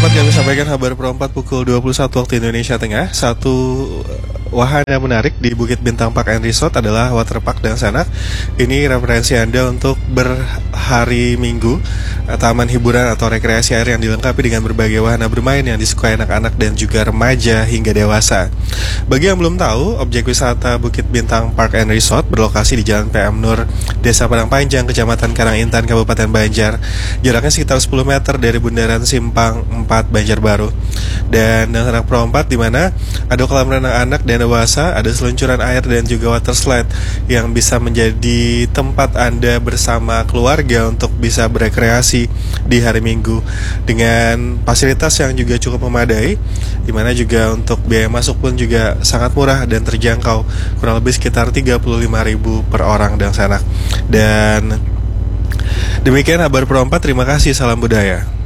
Perempat kami sampaikan kabar perempat pukul 21 waktu Indonesia Tengah. Satu wahana menarik di Bukit Bintang Park and Resort adalah Waterpark dan Sanak. Ini referensi Anda untuk berhari Minggu, taman hiburan atau rekreasi air yang dilengkapi dengan berbagai wahana bermain yang disukai anak-anak dan juga remaja hingga dewasa. Bagi yang belum tahu, objek wisata Bukit Bintang Park and Resort berlokasi di Jalan PM Nur, Desa Padang Panjang, Kecamatan Karangintan, Kabupaten Banjar. Jaraknya sekitar 10 meter dari Bundaran Simpang 4 Banjarbaru. Dan anak Pro 4 di mana ada kolam renang anak dan dewasa, ada seluncuran air dan juga water slide yang bisa menjadi tempat Anda bersama keluarga untuk bisa berekreasi di hari Minggu dengan fasilitas yang juga cukup memadai, di mana juga untuk biaya masuk pun juga sangat murah dan terjangkau, kurang lebih sekitar 35.000 per orang dan sanak. Dan demikian kabar Pro 4, terima kasih, salam budaya.